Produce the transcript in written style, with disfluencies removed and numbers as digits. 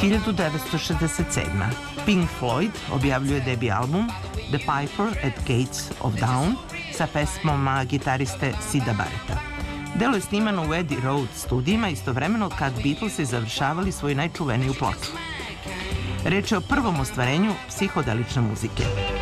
1967. Pink Floyd objavljuje debi album The Piper at Gates of Dawn sa pesmama gitariste Sida Barretta. Delo je snimano u Abbey Road studijima istovremeno kad Beatlesi završavali svoju najčuveniju ploču. Reč je o prvom ostvarenju psihodelične muzike.